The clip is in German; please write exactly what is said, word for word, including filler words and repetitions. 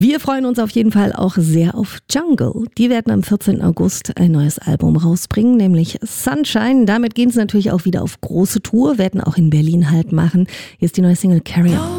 Wir freuen uns auf jeden Fall auch sehr auf Jungle. Die werden am vierzehnten August ein neues Album rausbringen, nämlich Sunshine. Damit gehen sie natürlich auch wieder auf große Tour, werden auch in Berlin halt machen. Hier ist die neue Single Carry On.